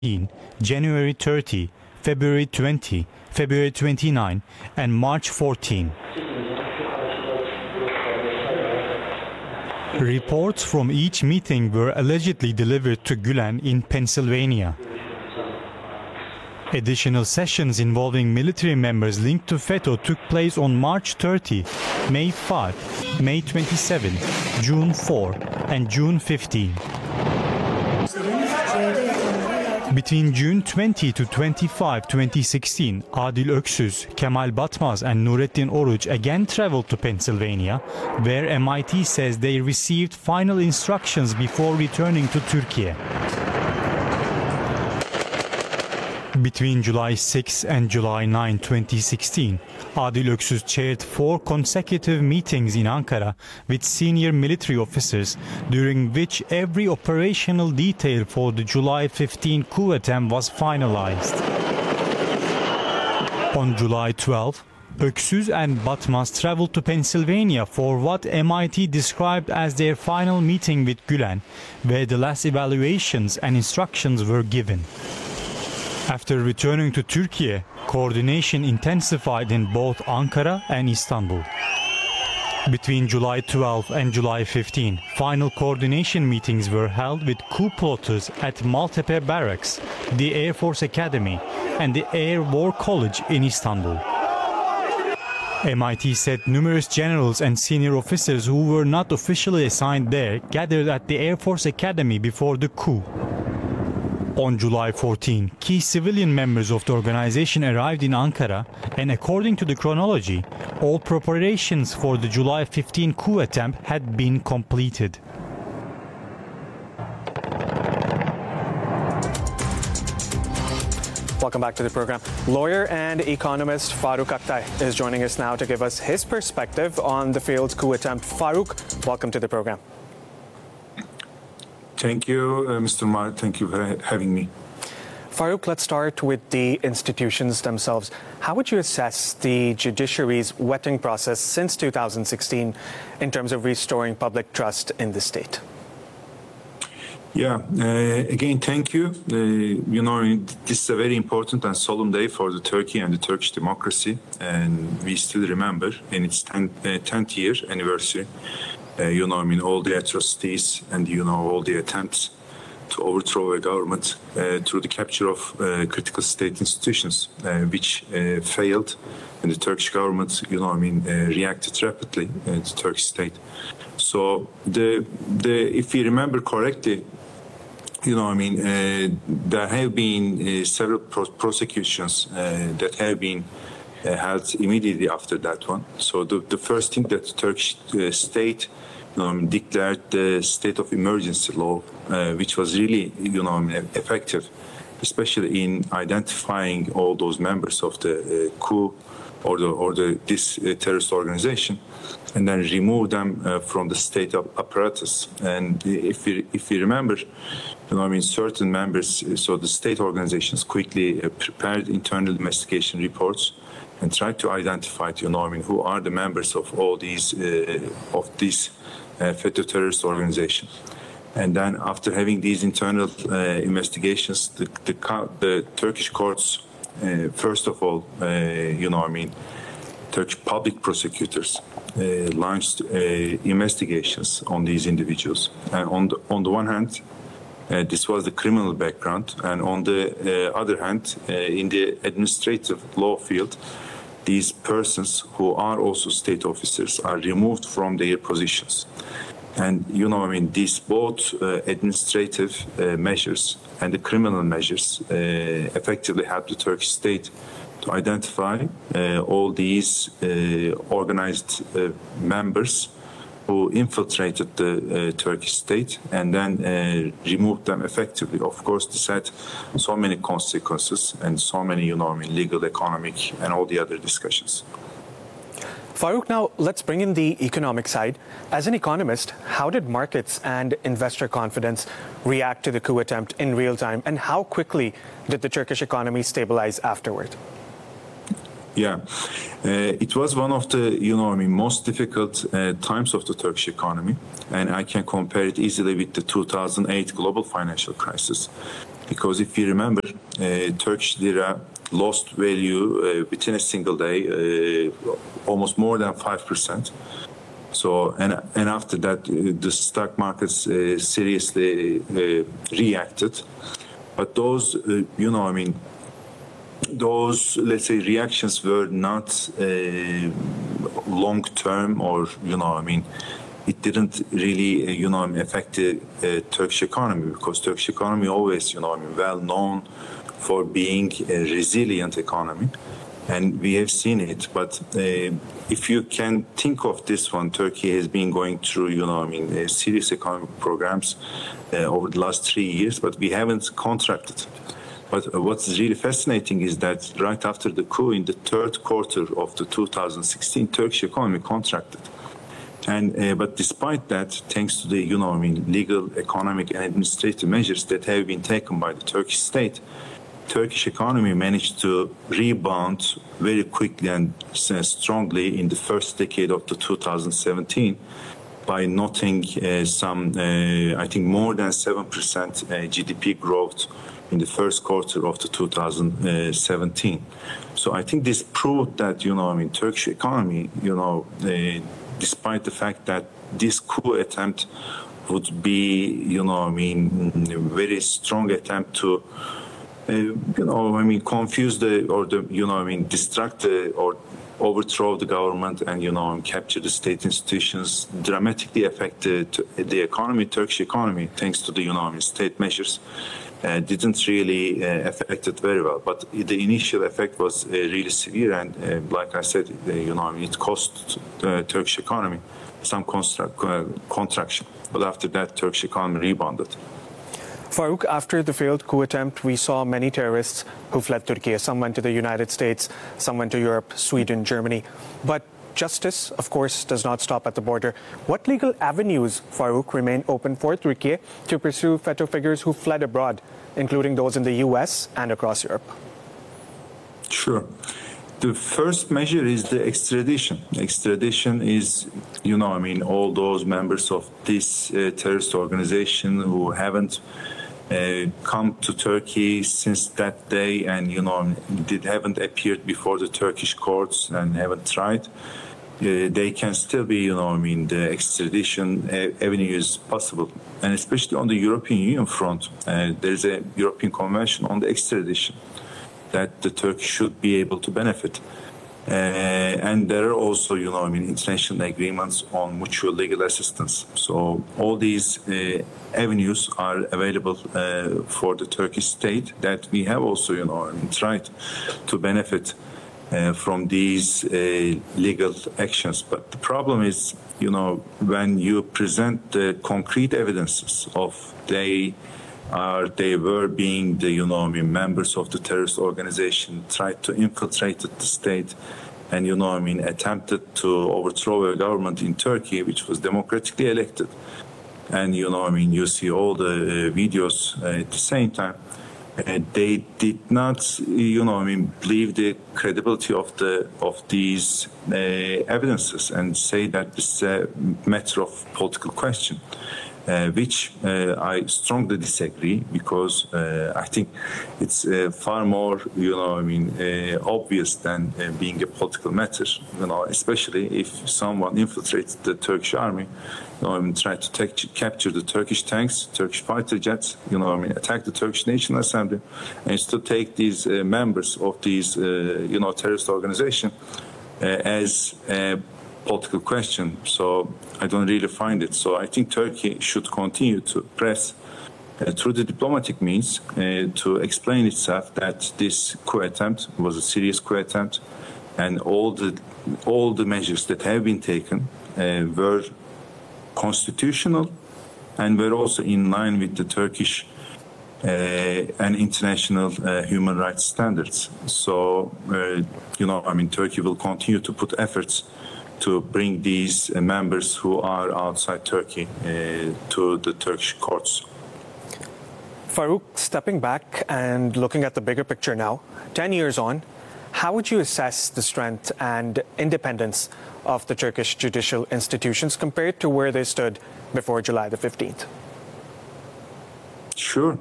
January 30, February 20, February 29, and March 14. Reports from each meeting were allegedly delivered to Gülen in Pennsylvania. Additional sessions involving military members linked to FETÖ took place on March 30, May 5, May 27, June 4, and June 15. Between June 20 to 25, 2016, Adil Öksüz, Kemal Batmaz, and Nurettin Oruç again traveled to Pennsylvania, where MIT says they received final instructions before returning to Turkey. Between July 6 and July 9, 2016, Adil Öksüz chaired 4 consecutive meetings in Ankara with senior military officers, during which every operational detail for the July 15 coup attempt was finalized. On July 12, Öksüz and Batmaz traveled to Pennsylvania for what MIT described as their final meeting with Gülen, where the last evaluations and instructions were given. After returning to Turkey, coordination intensified in both Ankara and Istanbul. Between July 12 and July 15, final coordination meetings were held with coup plotters at Maltepe Barracks, the Air Force Academy, and the Air War College in Istanbul. MIT said numerous generals and senior officers who were not officially assigned there gathered at the Air Force Academy before the coup. On July 14, key civilian members of the organization arrived in Ankara, and according to the chronology, all preparations for the July 15 coup attempt had been completed. Welcome back to the program. Lawyer and economist Faruk Aktay is joining us now to give us his perspective on the failed coup attempt. Faruk, welcome to the program. Thank you, Mr. Mar. Thank you for having me. Faruk, let's start with the institutions themselves. How would you assess the judiciary's vetting process since 2016 in terms of restoring public trust in the state? Yeah, again, thank you. This is a very important and solemn day for the Turkey and the Turkish democracy, and we still remember in its 10th year anniversary, all the atrocities and, all the attempts to overthrow a government through the capture of critical state institutions, which failed, and the Turkish government, reacted rapidly to the Turkish state. So, if we remember correctly, there have been several prosecutions that have been held immediately after that one. So the first thing that the Turkish state declared the state of emergency law, which was really effective, especially in identifying all those members of the coup or this terrorist organization, and then remove them from the state apparatus. And if we remember, certain members, so the state organizations quickly prepared internal investigation reports and tried to identify, who are the members of all these FETÖ terrorist organization. And then after having these internal investigations, the Turkish courts, first of all, Turkish public prosecutors launched investigations on these individuals. And on the one hand, this was the criminal background, and on the other hand, in the administrative law field, these persons who are also state officers are removed from their positions. And, these both administrative measures and the criminal measures effectively help the Turkish state to identify all these organized members who infiltrated the Turkish state and then removed them effectively. Of course, this had so many consequences and so many, legal, economic, and all the other discussions. Faruk, now let's bring in the economic side. As an economist, how did markets and investor confidence react to the coup attempt in real time, and how quickly did the Turkish economy stabilize afterward? Yeah, it was one of the, most difficult times of the Turkish economy, and I can compare it easily with the 2008 global financial crisis. because if you remember, Turkish lira lost value within a single day, almost more than 5%. So, and after that, the stock markets seriously reacted. But those, those, let's say, reactions were not long term, or, it didn't really, affect the Turkish economy, because Turkish economy always, well known for being a resilient economy. And we have seen it, but if you can think of this one, Turkey has been going through, serious economic programs over the last 3 years, but we haven't contracted. But what's really fascinating is that right after the coup in the third quarter of the 2016, Turkish economy contracted. And but despite that, thanks to the legal, economic, and administrative measures that have been taken by the Turkish state, Turkish economy managed to rebound very quickly and strongly in the first decade of the 2017 by noting some, I think, more than 7% GDP growth in the first quarter of the 2017. So I think this proved that, Turkish economy, despite the fact that this coup attempt would be, very strong attempt to confuse distract or overthrow the government and, capture the state institutions, dramatically affected the economy, Turkish economy, thanks to the, state measures, didn't really affect it very well. But the initial effect was really severe, and like I said, it cost the Turkish economy some contraction. But after that, Turkish economy rebounded. Farouk, after the failed coup attempt, we saw many terrorists who fled Turkey. Some went to the United States, some went to Europe, Sweden, Germany. But justice, of course, does not stop at the border. What legal avenues, Farouk, remain open for Turkey to pursue FETÖ figures who fled abroad, including those in the US and across Europe? Sure. The first measure is the extradition. Extradition is, all those members of this terrorist organization who haven't come to Turkey since that day and, haven't appeared before the Turkish courts and haven't tried. They can still be, the extradition avenue is possible. And especially on the European Union front, there's a European Convention on the extradition that the Turkey should be able to benefit. And there are also, international agreements on mutual legal assistance. So all these avenues are available for the Turkish state that we have also, tried to benefit from these legal actions. But the problem is, when you present the concrete evidences of they were being the members of the terrorist organization, tried to infiltrate the state, and attempted to overthrow a government in Turkey which was democratically elected. And you see all the videos at the same time. They did not believe the credibility of these evidences and say that this is a matter of political question. Which I strongly disagree, because I think it's far more, obvious than being a political matter. Especially if someone infiltrates the Turkish army, try to capture the Turkish tanks, Turkish fighter jets, attack the Turkish National Assembly, and to take these members of these, terrorist organization as a political question. So I don't really find it. So I think Turkey should continue to press through the diplomatic means to explain itself that this coup attempt was a serious coup attempt, and all the measures that have been taken were constitutional and were also in line with the Turkish and international human rights standards. So Turkey will continue to put efforts to bring these members who are outside Turkey to the Turkish courts. Farouk, stepping back and looking at the bigger picture now, 10 years on, how would you assess the strength and independence of the Turkish judicial institutions compared to where they stood before July the 15th? Sure.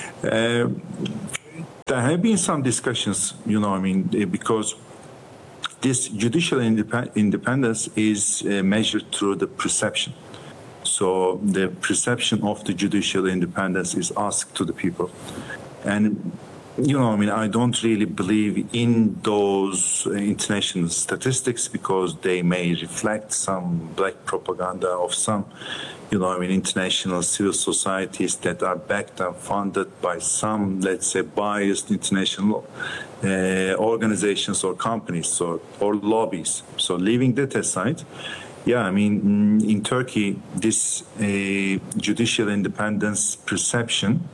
There have been some discussions, because this judicial independence is measured through the perception. So the perception of the judicial independence is asked to the people. And, I don't really believe in those international statistics because they may reflect some black propaganda of some, international civil societies that are backed and funded by some, let's say, biased international organizations or companies or lobbies. So leaving that aside, in Turkey, this judicial independence perception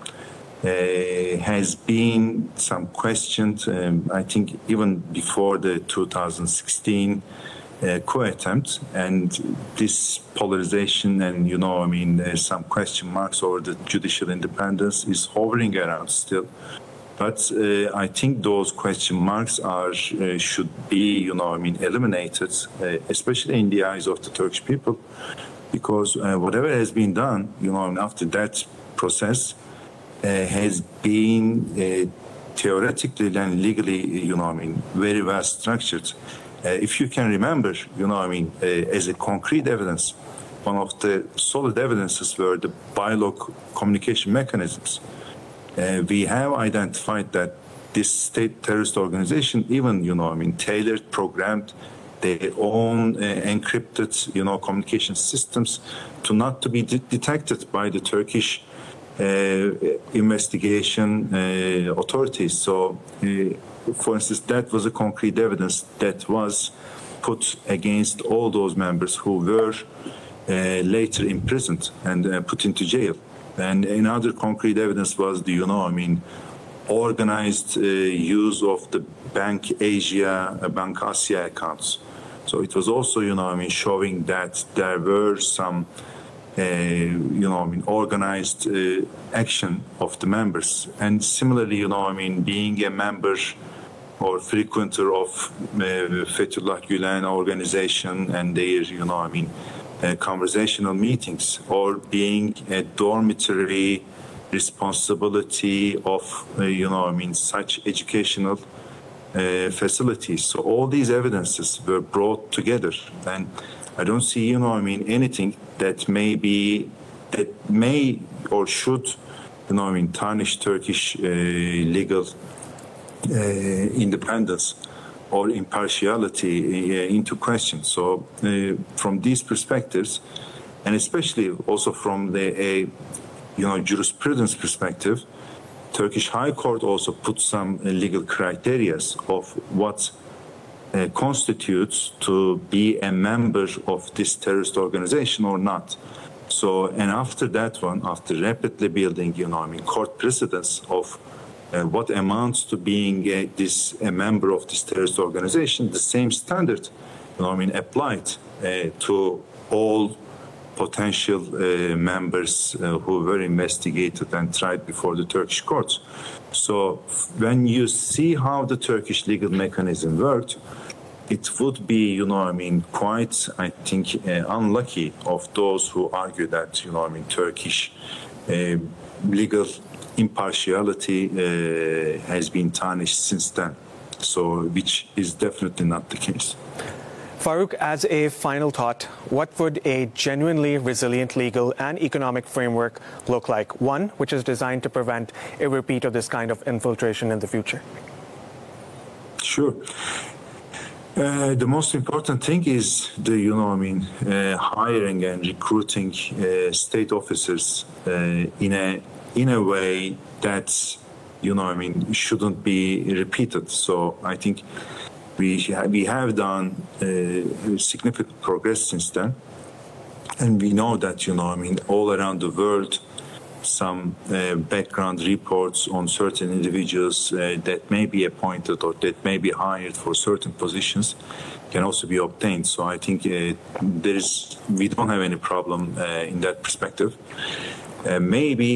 has been some questioned, I think, even before the 2016 coup attempt, and this polarization and, some question marks over the judicial independence is hovering around still. But I think those question marks should be, eliminated, especially in the eyes of the Turkish people, because whatever has been done, after that process has been theoretically and legally, very well structured. If you can remember, as a concrete evidence, one of the solid evidences were the bylaw communication mechanisms. We have identified that this state terrorist organization even, tailored, programmed their own encrypted, communication systems to be detected by the Turkish investigation authorities. So, for instance, that was a concrete evidence that was put against all those members who were later imprisoned and put into jail. And another concrete evidence was the, organized use of the Bank Asia, Bank Asia accounts. So it was also, showing that there were some, organized action of the members. And similarly, being a member or frequenter of Fethullah Gülen organization and their, conversational meetings, or being a dormitory responsibility of, such educational facilities. So all these evidences were brought together, and I don't see, anything that may or should, tarnish Turkish legal independence or impartiality into question. So from these perspectives, and especially also from the jurisprudence perspective, Turkish High Court also put some legal criteria of what constitutes to be a member of this terrorist organization or not. So, and after that one, after rapidly building, court precedents of what amounts to being a member of this terrorist organization, the same standard, applied to all potential members who were investigated and tried before the Turkish courts. So when you see how the Turkish legal mechanism worked, it would be, quite, I think, unlucky of those who argue that, Turkish legal impartiality has been tarnished since then. So, which is definitely not the case. Farouk, as a final thought, what would a genuinely resilient legal and economic framework look like? One which is designed to prevent a repeat of this kind of infiltration in the future. Sure. The most important thing is the, hiring and recruiting state officers in a way that, shouldn't be repeated. So I think we have done significant progress since then. And we know that, all around the world, some background reports on certain individuals that may be appointed or that may be hired for certain positions can also be obtained. So I think we don't have any problem in that perspective. Maybe,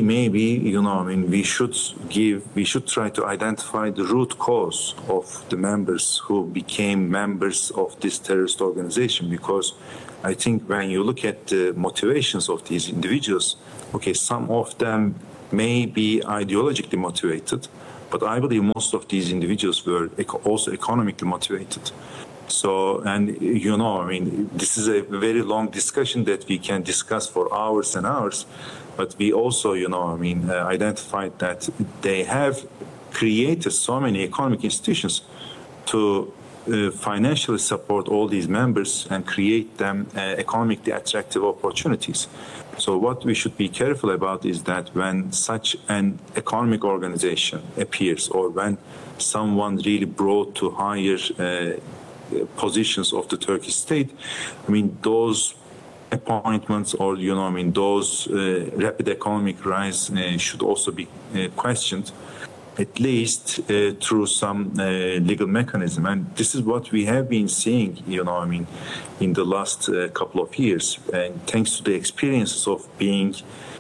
we should try to identify the root cause of the members who became members of this terrorist organization, because I think when you look at the motivations of these individuals, okay, some of them may be ideologically motivated, but I believe most of these individuals were also economically motivated. So, and you know, I mean, this is a very long discussion that we can discuss for hours and hours, but we also, you know, I mean, identified that they have created so many economic institutions to financially support all these members and create them economically attractive opportunities. So what we should be careful about is that when such an economic organization appears, or when someone really brought to higher positions of the Turkish state, I mean, those appointments, or, you know, I mean, those rapid economic rise should also be questioned, at least through some legal mechanism. And this is what we have been seeing, you know, I mean, in the last couple of years. And thanks to the experiences of being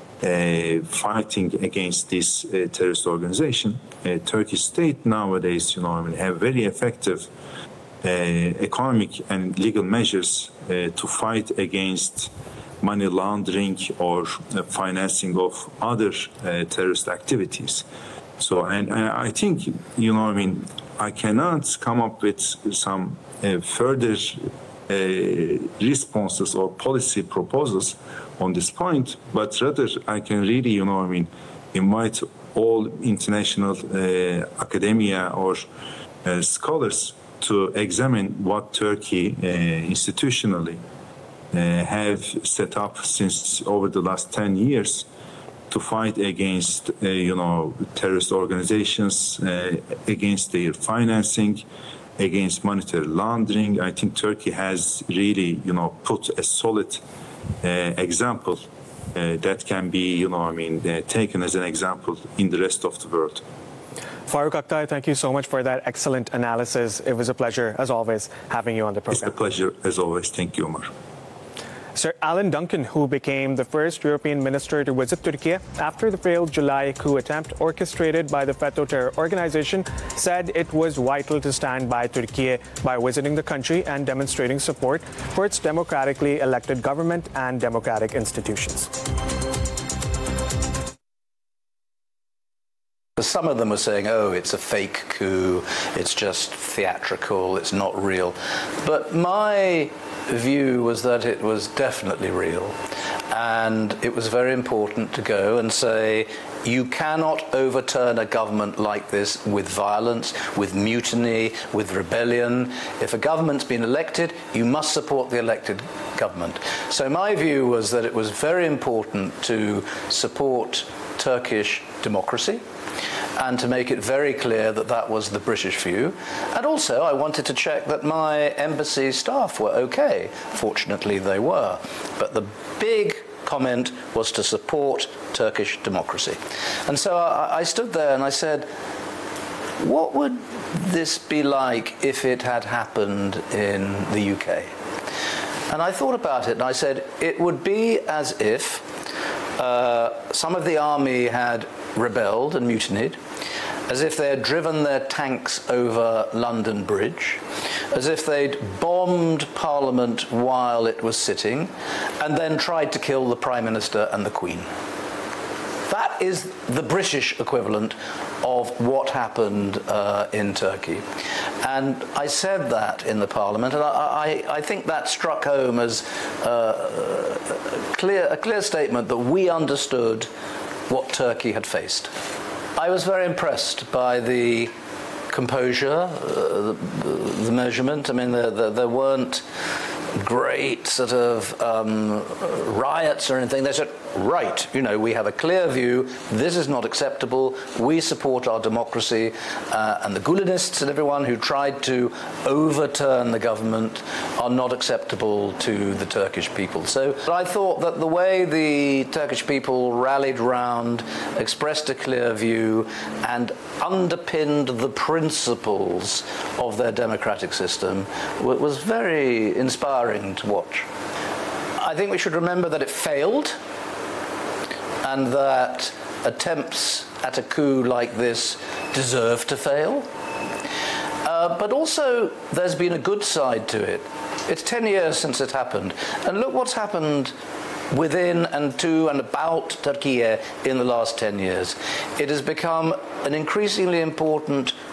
fighting against this terrorist organization, Turkish state nowadays, you know, I mean, have very effective economic and legal measures to fight against money laundering or financing of other terrorist activities. So, and I think, you know, I mean, I cannot come up with some further responses or policy proposals on this point, but rather I can really, you know, I mean, invite all international academia or scholars to examine what Turkey institutionally have set up since over the last 10 years to fight against, you know, terrorist organizations, against their financing, against monetary laundering. I think Turkey has really, you know, put a solid example that can be, you know, I mean, taken as an example in the rest of the world. Farooq Akhtar, thank you so much for that excellent analysis. It was a pleasure, as always, having you on the program. It's a pleasure, as always. Thank you, Omar. Sir Alan Duncan, who became the first European minister to visit Turkey after the failed July coup attempt orchestrated by the FETÖ terror organization, said it was vital to stand by Turkey by visiting the country and demonstrating support for its democratically elected government and democratic institutions. Some of them were saying, oh, it's a fake coup, it's just theatrical, it's not real. But my view was that it was definitely real. And it was very important to go and say, you cannot overturn a government like this with violence, with mutiny, with rebellion. If a government's been elected, you must support the elected government. So my view was that it was very important to support Turkish democracy, and to make it very clear that that was the British view. And also I wanted to check that my embassy staff were okay. Fortunately they were. But the big comment was to support Turkish democracy. And so I stood there and I said, what would this be like if it had happened in the UK? And I thought about it and I said, it would be as if some of the army had rebelled and mutinied, as if they had driven their tanks over London Bridge, as if they'd bombed Parliament while it was sitting, and then tried to kill the Prime Minister and the Queen. That is the British equivalent of what happened in Turkey. And I said that in the Parliament, and I think that struck home as a clear statement that we understood what Turkey had faced. I was very impressed by the composure, the measurement. I mean, there weren't great sort of riots or anything. They said, right, you know, we have a clear view, this is not acceptable, we support our democracy, and the Gulenists and everyone who tried to overturn the government are not acceptable to the Turkish people. So I thought that the way the Turkish people rallied round, expressed a clear view, and underpinned the principles of their democratic system was very inspiring to watch. I think we should remember that it failed, and that attempts at a coup like this deserve to fail. But also, there's been a good side to it. It's 10 years since it happened. And look what's happened within and to and about Turkey in the last 10 years. It has become an increasingly important